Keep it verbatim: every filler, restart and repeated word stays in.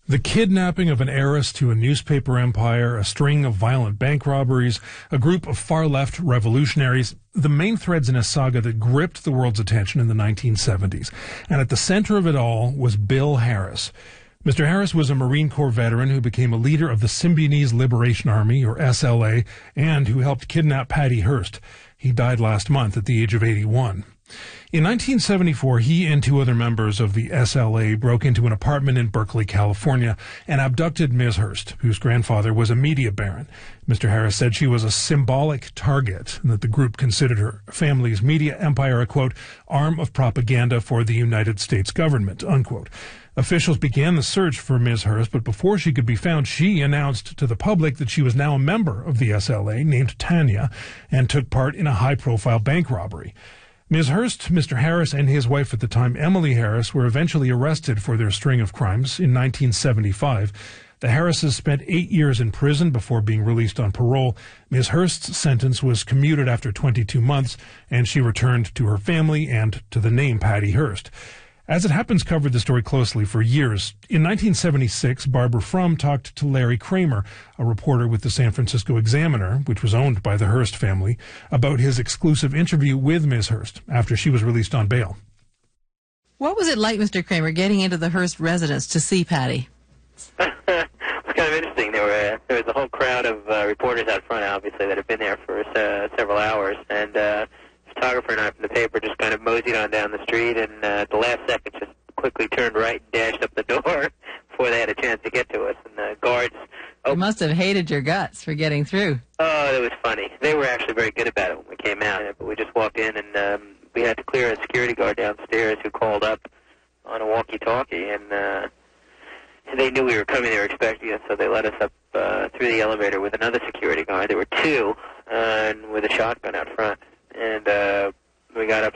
The kidnapping of an heiress to a newspaper empire, a string of violent bank robberies, a group of far-left revolutionaries, the main threads in a saga that gripped the world's attention in the nineteen seventies. And at the center of it all was Bill Harris. Mister Harris was a Marine Corps veteran who became a leader of the Symbionese Liberation Army, or S L A, and who helped kidnap Patty Hearst. He died last month at the age of eighty-one. In nineteen seventy-four, he and two other members of the S L A broke into an apartment in Berkeley, California, and abducted Miz Hearst, whose grandfather was a media baron. Mister Harris said she was a symbolic target, and that the group considered her family's media empire a, quote, arm of propaganda for the United States government, unquote. Officials began the search for Miz Hearst, but before she could be found, she announced to the public that she was now a member of the S L A, named Tanya, and took part in a high-profile bank robbery. Miz Hearst, Mister Harris, and his wife at the time, Emily Harris, were eventually arrested for their string of crimes in nineteen seventy-five. The Harrises spent eight years in prison before being released on parole. Miz Hearst's sentence was commuted after twenty-two months, and she returned to her family and to the name Patty Hearst. As it happens, covered the story closely for years. In nineteen seventy-six, Barbara Frum talked to Larry Kramer, a reporter with the San Francisco Examiner, which was owned by the Hearst family, about his exclusive interview with Miz Hearst after she was released on bail. What was it like, Mister Kramer, getting into the Hearst residence to see Patty? It was kind of interesting. There were uh, there was a whole crowd of uh, reporters out front, obviously, that had been there for uh, several hours, and uh, photographer and I from the paper just kind of moseyed on down the street, and uh, at the last second just quickly turned right and dashed up the door before they had a chance to get to us. And the guards... Oh, you must have hated your guts for getting through. Oh, it was funny. They were actually very good about it when we came out, but we just walked in, and um, we had to clear a security guard downstairs who called up on a walkie-talkie, and uh, they knew we were coming. They were expecting us, so they let us up uh, through the elevator with another security guard. There were two, uh, and with a shotgun out front. And uh, we got up